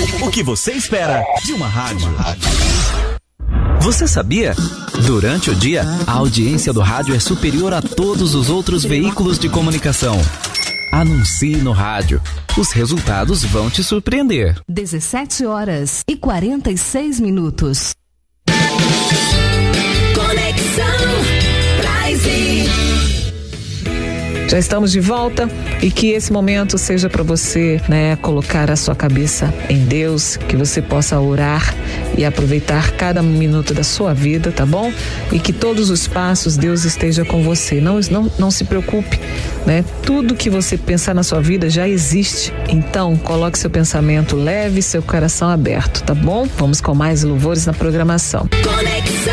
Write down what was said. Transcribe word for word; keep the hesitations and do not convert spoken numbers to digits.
O que você espera de uma rádio? Você sabia? Durante o dia, a audiência do rádio é superior a todos os outros veículos de comunicação. Anuncie no rádio. Os resultados vão te surpreender. dezessete horas e quarenta e seis minutos. Conexão Prime. Já estamos de volta e que esse momento seja para você, né, colocar a sua cabeça em Deus, que você possa orar e aproveitar cada minuto da sua vida, tá bom? E que todos os passos Deus esteja com você. Não, não, não se preocupe, né? Tudo que você pensar na sua vida já existe. Então, coloque seu pensamento leve, seu coração aberto, tá bom? Vamos com mais louvores na programação. Conexão